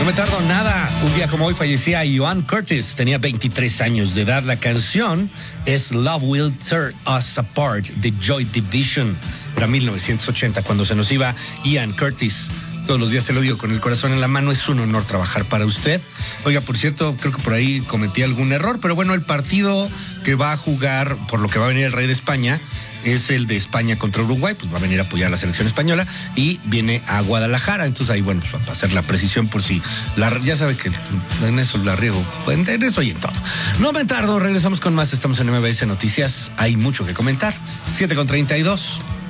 No me tardo nada. Un día como hoy fallecía Ian Curtis. Tenía 23 años de edad. La canción es Love Will Tear Us Apart de Joy Division. Para 1980, cuando se nos iba Ian Curtis. Todos los días se lo digo con el corazón en la mano. Es un honor trabajar para usted. Oiga, por cierto, creo que por ahí cometí algún error. Pero bueno, el partido que va a jugar, por lo que va a venir el Rey de España, es el de España contra Uruguay. Pues va a venir a apoyar a la selección española y viene a Guadalajara. Entonces ahí, bueno, pues va a hacer la precisión por si ya sabe que en eso la riego, en eso y en todo. No me tardo, regresamos con más. Estamos en MBS Noticias, hay mucho que comentar. 7:32.